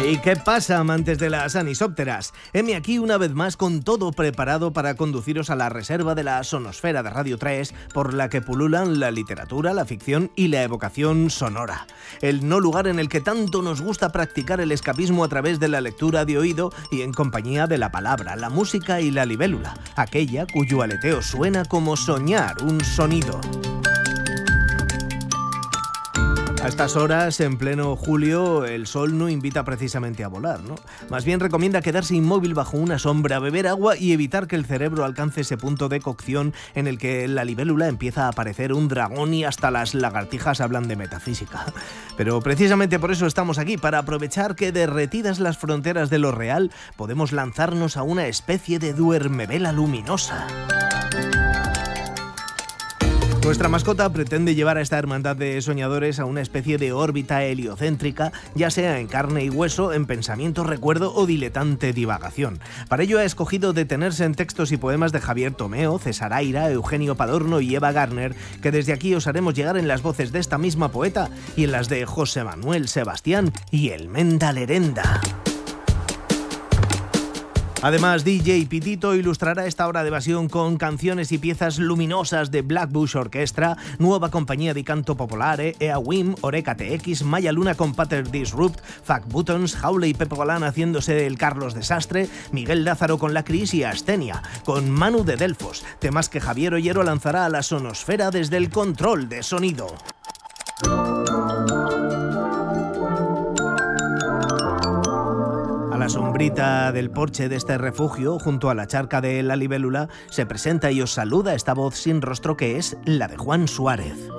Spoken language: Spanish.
¿Y qué pasa, amantes de las anisópteras? Heme aquí una vez más con todo preparado para conduciros a la reserva de la sonosfera de Radio 3, por la que pululan la literatura, la ficción y la evocación sonora. El no lugar en el que tanto nos gusta practicar el escapismo a través de la lectura de oído y en compañía de la palabra, la música y la libélula, aquella cuyo aleteo suena como soñar un sonido. A estas horas, en pleno julio, el sol no invita precisamente a volar, ¿no? Más bien recomienda quedarse inmóvil bajo una sombra, beber agua y evitar que el cerebro alcance ese punto de cocción en el que la libélula empieza a parecer un dragón y hasta las lagartijas hablan de metafísica. Pero precisamente por eso estamos aquí, para aprovechar que, derretidas las fronteras de lo real, podemos lanzarnos a una especie de duermevela luminosa. Nuestra mascota pretende llevar a esta hermandad de soñadores a una especie de órbita heliocéntrica, ya sea en carne y hueso, en pensamiento, recuerdo o diletante divagación. Para ello ha escogido detenerse en textos y poemas de Javier Tomeo, César Aira, Eugenio Padorno y Eva Garner, que desde aquí os haremos llegar en las voces de esta misma poeta y en las de José Manuel Sebastián y el Menda Lerenda. Además, DJ Pitito ilustrará esta hora de evasión con canciones y piezas luminosas de Black Bush Orchestra, Nueva Compañía de Canto Popolare, Ea Wim, Oreca TX, Maya Luna con Pater Disrupt, Fac Buttons, Jaule y Pepe Galán haciéndose el Carlos Desastre, Miguel Lázaro con La Cris y Astenia, con Manu de Delfos, temas que Javier Ollero lanzará a la sonosfera desde el control de sonido. A la sombrita del porche de este refugio, junto a la charca de la libélula, se presenta y os saluda esta voz sin rostro que es la de Juan Suárez.